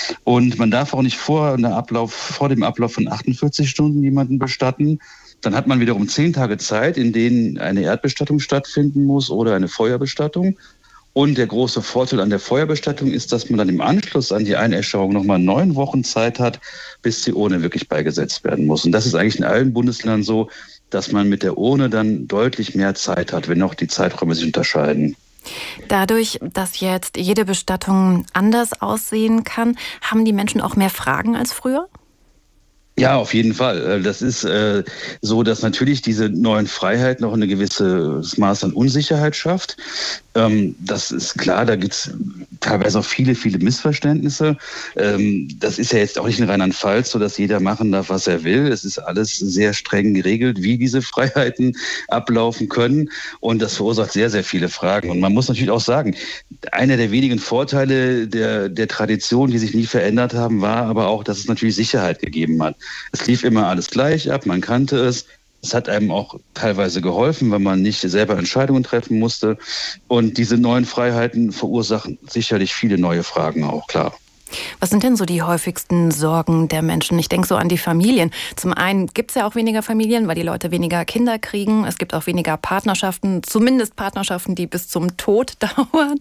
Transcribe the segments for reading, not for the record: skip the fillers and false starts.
Und man darf auch nicht vor dem Ablauf von 48 Stunden jemanden bestatten. Dann hat man wiederum 10 Tage Zeit, in denen eine Erdbestattung stattfinden muss oder eine Feuerbestattung. Und der große Vorteil an der Feuerbestattung ist, dass man dann im Anschluss an die Einäscherung nochmal 9 Wochen Zeit hat, bis die Urne wirklich beigesetzt werden muss. Und das ist eigentlich in allen Bundesländern so, dass man mit der Urne dann deutlich mehr Zeit hat, wenn auch die Zeiträume sich unterscheiden. Dadurch, dass jetzt jede Bestattung anders aussehen kann, haben die Menschen auch mehr Fragen als früher? Ja, auf jeden Fall. Das ist so, dass natürlich diese neuen Freiheiten auch ein gewisses Maß an Unsicherheit schafft. Das ist klar, da gibt es teilweise auch viele, viele Missverständnisse. Das ist ja jetzt auch nicht in Rheinland-Pfalz so, dass jeder machen darf, was er will. Es ist alles sehr streng geregelt, wie diese Freiheiten ablaufen können. Und das verursacht sehr, sehr viele Fragen. Und man muss natürlich auch sagen, einer der wenigen Vorteile der Tradition, die sich nie verändert haben, war aber auch, dass es natürlich Sicherheit gegeben hat. Es lief immer alles gleich ab, man kannte es. Es hat einem auch teilweise geholfen, weil man nicht selber Entscheidungen treffen musste. Und diese neuen Freiheiten verursachen sicherlich viele neue Fragen auch, klar. Was sind denn so die häufigsten Sorgen der Menschen? Ich denke so an die Familien. Zum einen gibt es ja auch weniger Familien, weil die Leute weniger Kinder kriegen. Es gibt auch weniger Partnerschaften, zumindest Partnerschaften, die bis zum Tod dauern.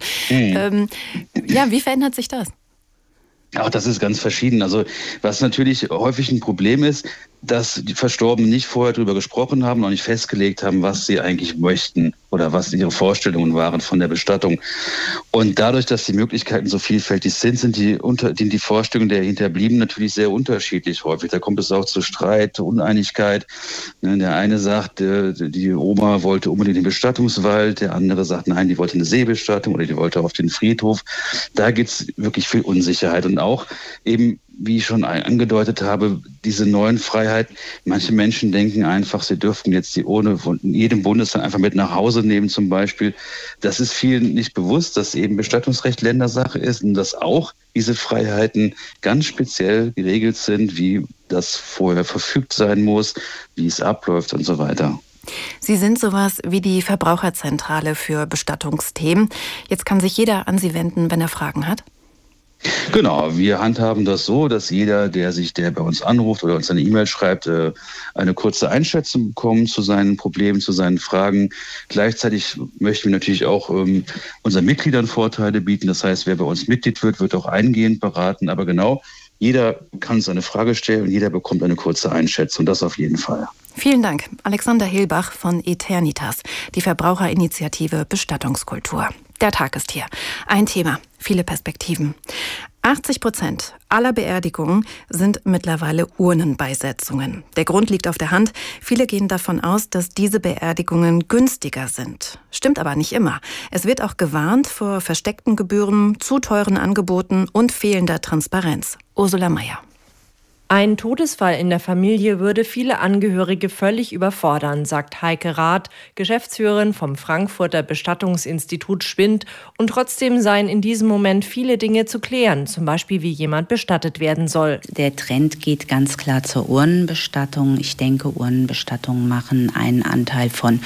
Wie verändert sich das? Auch das ist ganz verschieden. Also was natürlich häufig ein Problem ist, dass die Verstorbenen nicht vorher darüber gesprochen haben, noch nicht festgelegt haben, was sie eigentlich möchten oder was ihre Vorstellungen waren von der Bestattung. Und dadurch, dass die Möglichkeiten so vielfältig sind die Vorstellungen der Hinterbliebenen natürlich sehr unterschiedlich häufig. Da kommt es auch zu Streit, Uneinigkeit. Der eine sagt, die Oma wollte unbedingt den Bestattungswald, der andere sagt, nein, die wollte eine Seebestattung oder die wollte auf den Friedhof. Da gibt es wirklich viel Unsicherheit und auch eben, wie ich schon angedeutet habe, diese neuen Freiheiten. Manche Menschen denken einfach, sie dürften jetzt die Urne von jedem Bundesland einfach mit nach Hause nehmen zum Beispiel. Das ist vielen nicht bewusst, dass eben Bestattungsrecht Ländersache ist und dass auch diese Freiheiten ganz speziell geregelt sind, wie das vorher verfügt sein muss, wie es abläuft und so weiter. Sie sind sowas wie die Verbraucherzentrale für Bestattungsthemen. Jetzt kann sich jeder an Sie wenden, wenn er Fragen hat. Genau, wir handhaben das so, dass jeder, der bei uns anruft oder uns eine E-Mail schreibt, eine kurze Einschätzung bekommt zu seinen Problemen, zu seinen Fragen. Gleichzeitig möchten wir natürlich auch unseren Mitgliedern Vorteile bieten. Das heißt, wer bei uns Mitglied wird, wird auch eingehend beraten. Aber genau, jeder kann uns eine Frage stellen und jeder bekommt eine kurze Einschätzung. Das auf jeden Fall. Vielen Dank. Alexander Hilbach von Eternitas, die Verbraucherinitiative Bestattungskultur. Der Tag ist hier. Ein Thema, viele Perspektiven. 80% aller Beerdigungen sind mittlerweile Urnenbeisetzungen. Der Grund liegt auf der Hand. Viele gehen davon aus, dass diese Beerdigungen günstiger sind. Stimmt aber nicht immer. Es wird auch gewarnt vor versteckten Gebühren, zu teuren Angeboten und fehlender Transparenz. Ursula Meier. Ein Todesfall in der Familie würde viele Angehörige völlig überfordern, sagt Heike Rath, Geschäftsführerin vom Frankfurter Bestattungsinstitut Schwind. Und trotzdem seien in diesem Moment viele Dinge zu klären, zum Beispiel wie jemand bestattet werden soll. Der Trend geht ganz klar zur Urnenbestattung. Ich denke, Urnenbestattungen machen einen Anteil von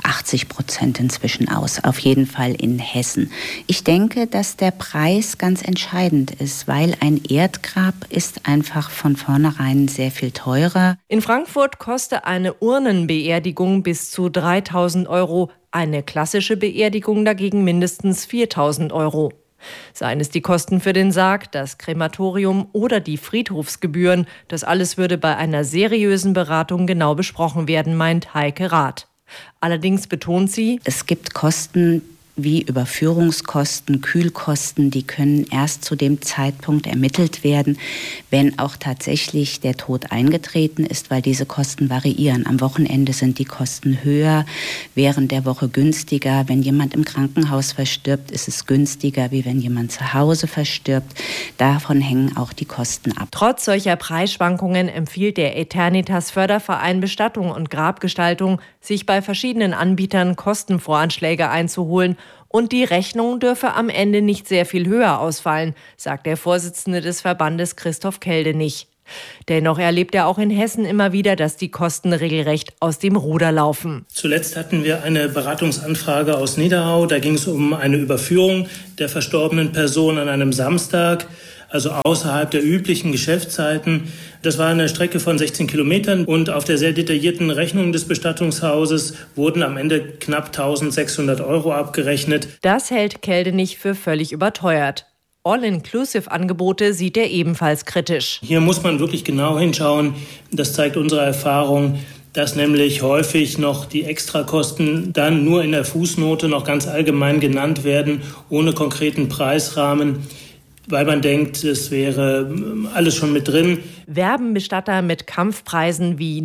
80% inzwischen aus, auf jeden Fall in Hessen. Ich denke, dass der Preis ganz entscheidend ist, weil ein Erdgrab ist einfach von vornherein sehr viel teurer. In Frankfurt kostet eine Urnenbeerdigung bis zu 3.000 €, eine klassische Beerdigung dagegen mindestens 4.000 €. Seien es die Kosten für den Sarg, das Krematorium oder die Friedhofsgebühren, das alles würde bei einer seriösen Beratung genau besprochen werden, meint Heike Rath. Allerdings betont sie, es gibt Kosten wie Überführungskosten, Kühlkosten, die können erst zu dem Zeitpunkt ermittelt werden, wenn auch tatsächlich der Tod eingetreten ist, weil diese Kosten variieren. Am Wochenende sind die Kosten höher, während der Woche günstiger. Wenn jemand im Krankenhaus verstirbt, ist es günstiger, wie wenn jemand zu Hause verstirbt. Davon hängen auch die Kosten ab. Trotz solcher Preisschwankungen empfiehlt der Eternitas Förderverein Bestattung und Grabgestaltung, sich bei verschiedenen Anbietern Kostenvoranschläge einzuholen. Und die Rechnung dürfe am Ende nicht sehr viel höher ausfallen, sagt der Vorsitzende des Verbandes Christoph Keldenich. Dennoch erlebt er auch in Hessen immer wieder, dass die Kosten regelrecht aus dem Ruder laufen. Zuletzt hatten wir eine Beratungsanfrage aus Niederau. Da ging es um eine Überführung der verstorbenen Person an einem Samstag. also außerhalb der üblichen Geschäftszeiten. Das war eine Strecke von 16 Kilometern und auf der sehr detaillierten Rechnung des Bestattungshauses wurden am Ende knapp 1.600 € abgerechnet. Das hält Keldenich für völlig überteuert. All-Inclusive-Angebote sieht er ebenfalls kritisch. Hier muss man wirklich genau hinschauen. Das zeigt unsere Erfahrung, dass nämlich häufig noch die Extrakosten dann nur in der Fußnote noch ganz allgemein genannt werden, ohne konkreten Preisrahmen, weil man denkt, es wäre alles schon mit drin. Werben Bestatter mit Kampfpreisen wie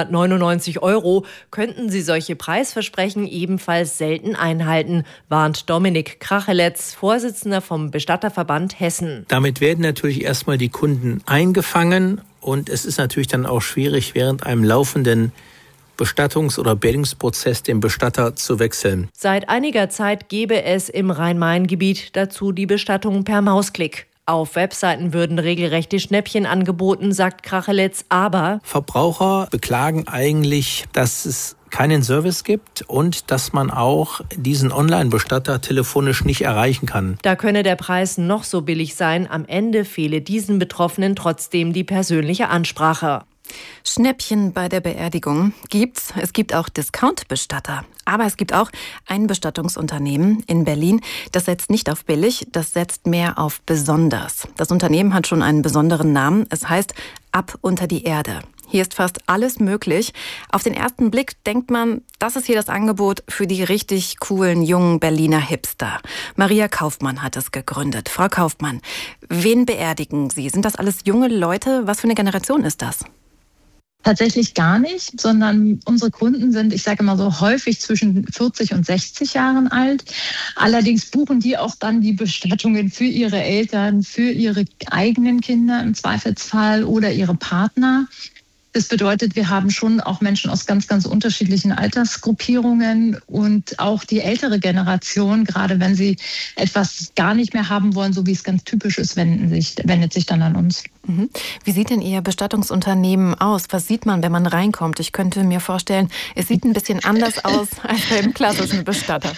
999 €, könnten sie solche Preisversprechen ebenfalls selten einhalten, warnt Dominik Kracheletz, Vorsitzender vom Bestatterverband Hessen. Damit werden natürlich erstmal die Kunden eingefangen und es ist natürlich dann auch schwierig, während einem laufenden Bestattungs- oder Beerdigungsprozess den Bestatter zu wechseln. Seit einiger Zeit gäbe es im Rhein-Main-Gebiet dazu die Bestattung per Mausklick. Auf Webseiten würden regelrechte Schnäppchen angeboten, sagt Kracheletz, aber Verbraucher beklagen eigentlich, dass es keinen Service gibt und dass man auch diesen Online-Bestatter telefonisch nicht erreichen kann. Da könne der Preis noch so billig sein, am Ende fehle diesen Betroffenen trotzdem die persönliche Ansprache. Schnäppchen bei der Beerdigung gibt's. Es gibt auch Discount-Bestatter. Aber es gibt auch ein Bestattungsunternehmen in Berlin, das setzt nicht auf billig, das setzt mehr auf besonders. Das Unternehmen hat schon einen besonderen Namen. Es heißt Ab unter die Erde. Hier ist fast alles möglich. Auf den ersten Blick denkt man, das ist hier das Angebot für die richtig coolen jungen Berliner Hipster. Maria Kaufmann hat es gegründet. Frau Kaufmann, wen beerdigen Sie? Sind das alles junge Leute? Was für eine Generation ist das? Tatsächlich gar nicht, sondern unsere Kunden sind, ich sage immer so, häufig zwischen 40 und 60 Jahren alt. Allerdings buchen die auch dann die Bestattungen für ihre Eltern, für ihre eigenen Kinder im Zweifelsfall oder ihre Partner. Das bedeutet, wir haben schon auch Menschen aus ganz, ganz unterschiedlichen Altersgruppierungen und auch die ältere Generation, gerade wenn sie etwas gar nicht mehr haben wollen, so wie es ganz typisch ist, wendet sich dann an uns. Wie sieht denn Ihr Bestattungsunternehmen aus? Was sieht man, wenn man reinkommt? Ich könnte mir vorstellen, es sieht ein bisschen anders aus als beim klassischen Bestatter.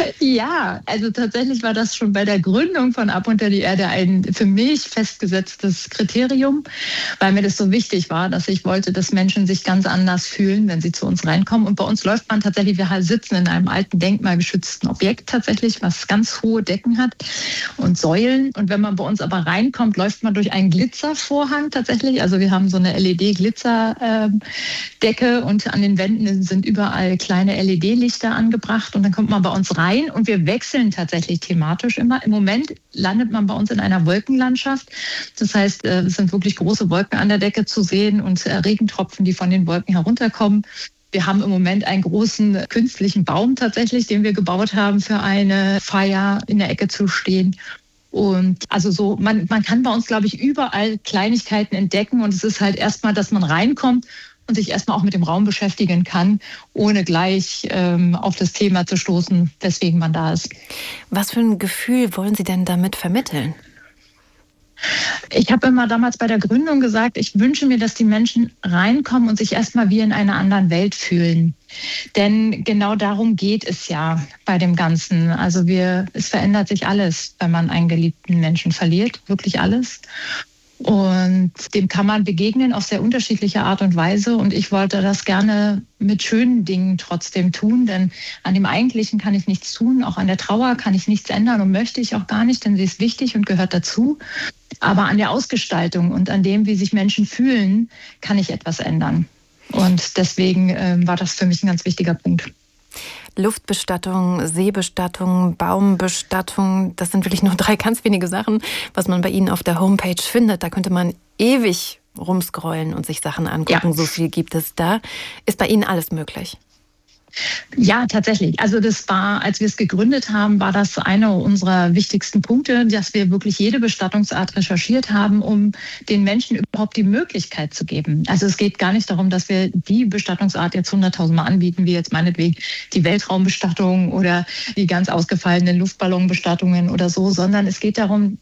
Ja, also tatsächlich war das schon bei der Gründung von Ab unter die Erde ein für mich festgesetztes Kriterium, weil mir das so wichtig war, dass ich wollte, dass Menschen sich ganz anders fühlen, wenn sie zu uns reinkommen. Und bei uns läuft man tatsächlich, wir sitzen in einem alten denkmalgeschützten Objekt tatsächlich, was ganz hohe Decken hat und Säulen. Und wenn man bei uns aber reinkommt, läuft man durch einen Glitzervorhang tatsächlich. Also wir haben so eine LED-Glitzerdecke und an den Wänden sind überall kleine LED-Lichter angebracht. Und dann kommt man bei uns rein und wir wechseln tatsächlich thematisch immer. Im Moment landet man bei uns in einer Wolkenlandschaft. Das heißt, es sind wirklich große Wolken an der Decke zu sehen und Regentropfen, die von den Wolken herunterkommen. Wir haben im Moment einen großen künstlichen Baum tatsächlich, den wir gebaut haben, für eine Feier in der Ecke zu stehen. Und also so, man kann bei uns, glaube ich, überall Kleinigkeiten entdecken. Und es ist halt erstmal, dass man reinkommt und sich erstmal auch mit dem Raum beschäftigen kann, ohne gleich auf das Thema zu stoßen, weswegen man da ist. Was für ein Gefühl wollen Sie denn damit vermitteln? Ich habe immer damals bei der Gründung gesagt, ich wünsche mir, dass die Menschen reinkommen und sich erstmal wie in einer anderen Welt fühlen. Denn genau darum geht es ja bei dem Ganzen. Also es verändert sich alles, wenn man einen geliebten Menschen verliert, wirklich alles. Und dem kann man begegnen auf sehr unterschiedliche Art und Weise. Und ich wollte das gerne mit schönen Dingen trotzdem tun, denn an dem Eigentlichen kann ich nichts tun. Auch an der Trauer kann ich nichts ändern und möchte ich auch gar nicht, denn sie ist wichtig und gehört dazu. Aber an der Ausgestaltung und an dem, wie sich Menschen fühlen, kann ich etwas ändern. Und deswegen war das für mich ein ganz wichtiger Punkt. Luftbestattung, Seebestattung, Baumbestattung, das sind wirklich nur 3 ganz wenige Sachen, was man bei Ihnen auf der Homepage findet. Da könnte man ewig rumscrollen und sich Sachen angucken. Ja. So viel gibt es da. Ist bei Ihnen alles möglich? Ja, tatsächlich. Also das war, als wir es gegründet haben, war das einer unserer wichtigsten Punkte, dass wir wirklich jede Bestattungsart recherchiert haben, um den Menschen überhaupt die Möglichkeit zu geben. Also es geht gar nicht darum, dass wir die Bestattungsart jetzt 100.000 Mal anbieten, wie jetzt meinetwegen die Weltraumbestattung oder die ganz ausgefallenen Luftballonbestattungen oder so, sondern es geht darum,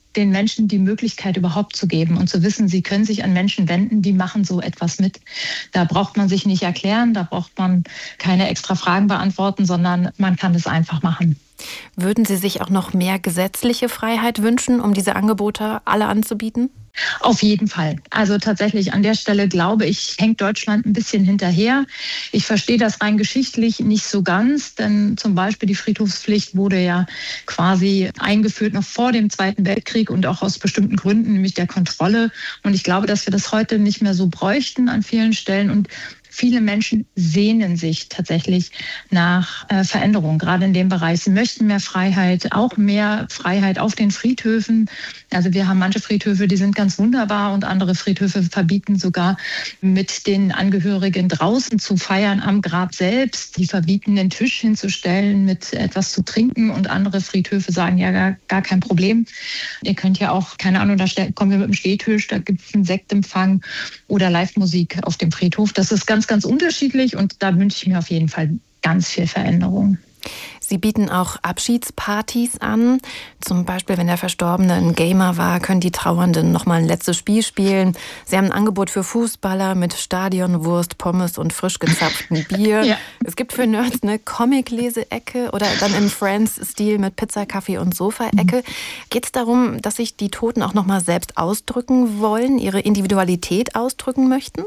den Menschen die Möglichkeit überhaupt zu geben und zu wissen, sie können sich an Menschen wenden, die machen so etwas mit. Da braucht man sich nicht erklären, da braucht man keine extra Fragen beantworten, sondern man kann es einfach machen. Würden Sie sich auch noch mehr gesetzliche Freiheit wünschen, um diese Angebote alle anzubieten? Auf jeden Fall. Also tatsächlich an der Stelle glaube ich, hängt Deutschland ein bisschen hinterher. Ich verstehe das rein geschichtlich nicht so ganz, denn zum Beispiel die Friedhofspflicht wurde ja quasi eingeführt noch vor dem Zweiten Weltkrieg und auch aus bestimmten Gründen, nämlich der Kontrolle. Und ich glaube, dass wir das heute nicht mehr so bräuchten an vielen Stellen. Und viele Menschen sehnen sich tatsächlich nach Veränderung, gerade in dem Bereich. Sie möchten mehr Freiheit, auch mehr Freiheit auf den Friedhöfen. Also wir haben manche Friedhöfe, die sind ganz wunderbar und andere Friedhöfe verbieten sogar mit den Angehörigen draußen zu feiern am Grab selbst. Die verbieten, den Tisch hinzustellen mit etwas zu trinken und andere Friedhöfe sagen, ja, gar kein Problem. Ihr könnt ja auch, keine Ahnung, da kommen wir mit dem Stehtisch, da gibt es einen Sektempfang oder Live-Musik auf dem Friedhof. Das ist ganz unterschiedlich und da wünsche ich mir auf jeden Fall ganz viel Veränderung. Sie bieten auch Abschiedspartys an. Zum Beispiel, wenn der Verstorbene ein Gamer war, können die Trauernden noch mal ein letztes Spiel spielen. Sie haben ein Angebot für Fußballer mit Stadionwurst, Pommes und frisch gezapftem Bier. Ja. Es gibt für Nerds eine Comic-Lese-Ecke oder dann im Friends-Stil mit Pizza, Kaffee und Sofa-Ecke. Geht es darum, dass sich die Toten auch noch mal selbst ausdrücken wollen, ihre Individualität ausdrücken möchten?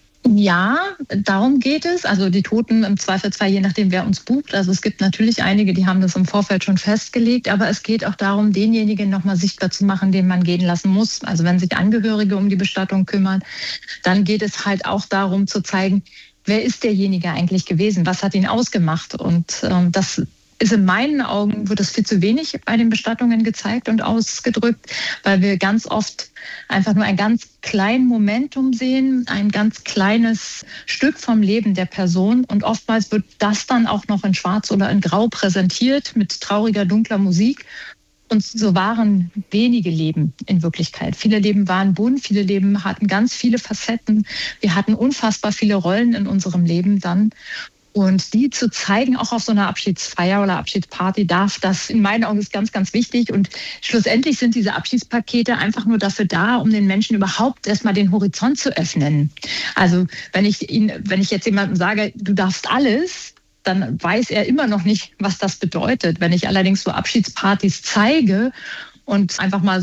Ja, darum geht es. Also die Toten im Zweifelsfall, je nachdem, wer uns bucht. Also es gibt natürlich einige, die haben das im Vorfeld schon festgelegt. Aber es geht auch darum, denjenigen nochmal sichtbar zu machen, den man gehen lassen muss. Also wenn sich Angehörige um die Bestattung kümmern, dann geht es halt auch darum zu zeigen, wer ist derjenige eigentlich gewesen? Was hat ihn ausgemacht? Und das ist in meinen Augen, wird das viel zu wenig bei den Bestattungen gezeigt und ausgedrückt, weil wir ganz oft einfach nur ein ganz kleines Momentum sehen, ein ganz kleines Stück vom Leben der Person. Und oftmals wird das dann auch noch in Schwarz oder in Grau präsentiert mit trauriger, dunkler Musik. Und so waren wenige Leben in Wirklichkeit. Viele Leben waren bunt, viele Leben hatten ganz viele Facetten. Wir hatten unfassbar viele Rollen in unserem Leben dann. Und die zu zeigen, auch auf so einer Abschiedsfeier oder Abschiedsparty das in meinen Augen ist ganz, ganz wichtig. Und schlussendlich sind diese Abschiedspakete einfach nur dafür da, um den Menschen überhaupt erstmal den Horizont zu öffnen. Also wenn ich jetzt jemandem sage, du darfst alles, dann weiß er immer noch nicht, was das bedeutet. Wenn ich allerdings so Abschiedspartys zeige und einfach mal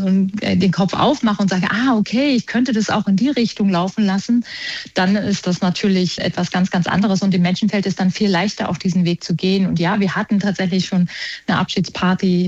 den Kopf aufmache und sage, okay, ich könnte das auch in die Richtung laufen lassen, dann ist das natürlich etwas ganz, ganz anderes und dem Menschen fällt es dann viel leichter, auf diesen Weg zu gehen. Und ja, wir hatten tatsächlich schon eine Abschiedsparty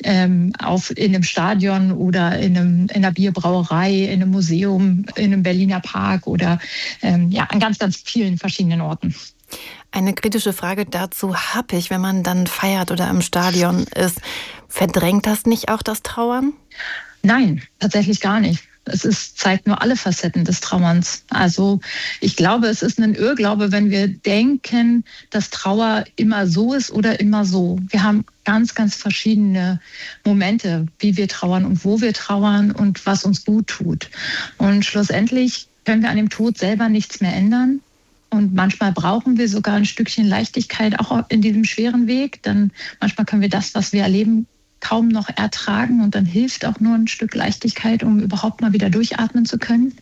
in einem Stadion oder in einer Bierbrauerei, in einem Museum, in einem Berliner Park oder an ganz, ganz vielen verschiedenen Orten. Eine kritische Frage dazu habe ich, wenn man dann feiert oder im Stadion ist. Verdrängt das nicht auch das Trauern? Nein, tatsächlich gar nicht. Es zeigt nur alle Facetten des Trauerns. Also ich glaube, es ist ein Irrglaube, wenn wir denken, dass Trauer immer so ist oder immer so. Wir haben ganz, ganz verschiedene Momente, wie wir trauern und wo wir trauern und was uns gut tut. Und schlussendlich können wir an dem Tod selber nichts mehr ändern. Und manchmal brauchen wir sogar ein Stückchen Leichtigkeit auch in diesem schweren Weg. Denn manchmal können wir das, was wir erleben, kaum noch ertragen. Und dann hilft auch nur ein Stück Leichtigkeit, um überhaupt mal wieder durchatmen zu können.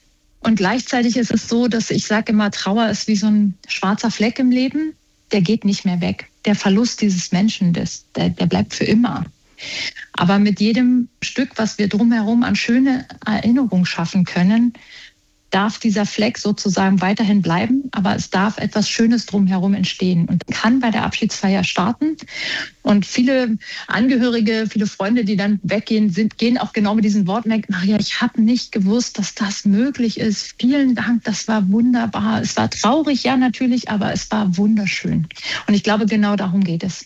Und gleichzeitig ist es so, dass ich sage immer, Trauer ist wie so ein schwarzer Fleck im Leben. Der geht nicht mehr weg. Der Verlust dieses Menschen, der bleibt für immer. Aber mit jedem Stück, was wir drumherum an schöne Erinnerungen schaffen können, darf dieser Fleck sozusagen weiterhin bleiben, aber es darf etwas Schönes drumherum entstehen und kann bei der Abschiedsfeier starten. Und viele Angehörige, viele Freunde, die dann weggehen, gehen auch genau mit diesen Worten weg. Maria, ich habe nicht gewusst, dass das möglich ist. Vielen Dank, das war wunderbar. Es war traurig, ja natürlich, aber es war wunderschön. Und ich glaube, genau darum geht es.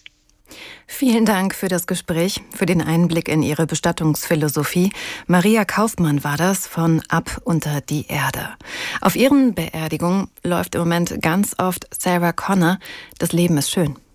Vielen Dank für das Gespräch, für den Einblick in Ihre Bestattungsphilosophie. Maria Kaufmann war das von Ab unter die Erde. Auf ihren Beerdigungen läuft im Moment ganz oft Sarah Connor, Das Leben ist schön.